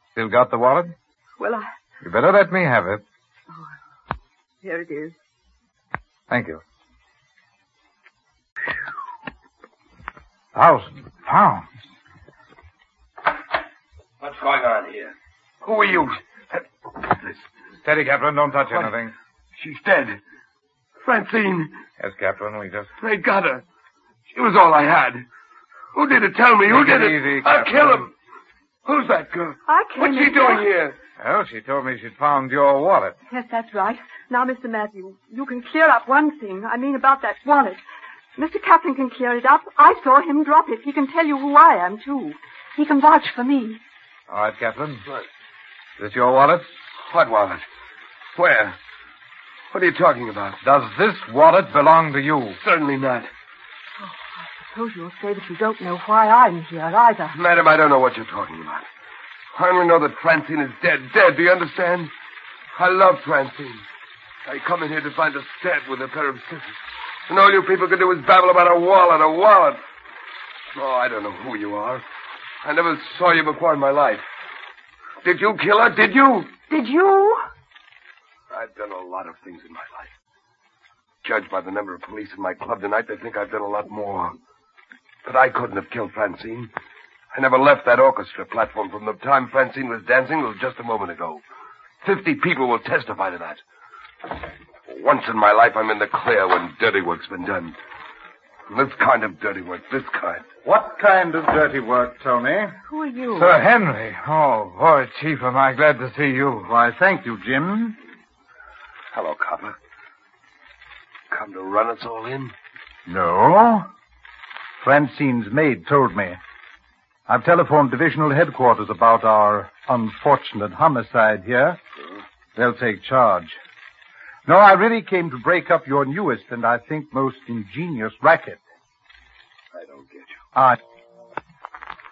Still got the wallet? Well, You better let me have it. Oh, here it is. Thank you. £1,000. What's going on here? Who are you? Steady, Captain. Don't touch anything. She's dead. Francine. Yes, Captain. We just... They got her. She was all I had. Who did it? Tell me. Who did it? Easy, I'll Captain. kill him. Who's that girl? I came What's she in doing here? here? Well, she told me she'd found your wallet. Yes, that's right. Now, Mr. Matthew, you can clear up one thing. I mean about that wallet. Mr. Kaplan can clear it up. I saw him drop it. He can tell you who I am, too. He can vouch for me. All right, Captain. What? Is this your wallet? What wallet? Where? What are you talking about? Does this wallet belong to you? Certainly not. Oh, I suppose you'll say that you don't know why I'm here either. Madam, I don't know what you're talking about. I only know that Francine is dead. Dead, do you understand? I love Francine. I come in here to find her stabbed with a pair of scissors. And all you people can do is babble about a wallet, a wallet. Oh, I don't know who you are. I never saw you before in my life. Did you kill her? Did you? Did you? I've done a lot of things in my life. Judged by the number of police in my club tonight, they think I've done a lot more. But I couldn't have killed Francine. I never left that orchestra platform from the time Francine was dancing till just a moment ago. 50 people will testify to that. Once in my life, I'm in the clear when dirty work's been done. This kind of dirty work, this kind. What kind of dirty work, Tony? Who are you? Sir Henry. Oh, boy, Chief, am I glad to see you. Why, thank you, Jim. Hello, copper. Come to run us all in? No. Francine's maid told me. I've telephoned divisional headquarters about our unfortunate homicide here. They'll take charge. No, I really came to break up your newest and I think most ingenious racket. I don't get you.